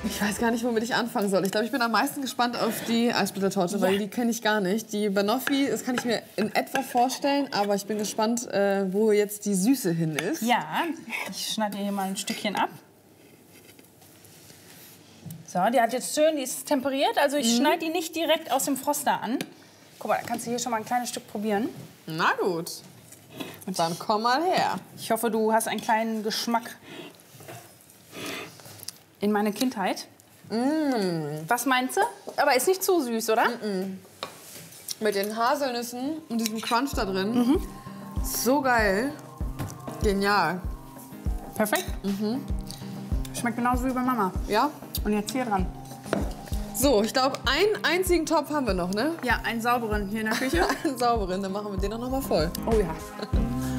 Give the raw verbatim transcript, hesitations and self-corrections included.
Ich weiß gar nicht, womit ich anfangen soll. Ich glaube, ich bin am meisten gespannt auf die Eisblättertorte, weil Ja. die kenne ich gar nicht. Die Banoffee, das kann ich mir in etwa vorstellen, aber ich bin gespannt, äh, wo jetzt die Süße hin ist. Ja, ich schneide hier mal ein Stückchen ab. So, die hat jetzt schön, die ist temperiert, also ich mhm. schneide die nicht direkt aus dem Froster an. Guck mal, da kannst du hier schon mal ein kleines Stück probieren. Na gut, dann komm mal her. Ich hoffe, du hast einen kleinen Geschmack in meine Kindheit. Mm. Was meinst du? Aber ist nicht zu süß, oder? Mm-mm. Mit den Haselnüssen und diesem Crunch da drin. Mhm. So geil. Genial. Perfekt. Mhm. Schmeckt genauso wie bei Mama. Ja. Und jetzt hier dran. So, ich glaube, einen einzigen Topf haben wir noch, ne? Ja, einen sauberen hier in der Küche. Einen sauberen, dann machen wir den auch noch mal voll. Oh ja.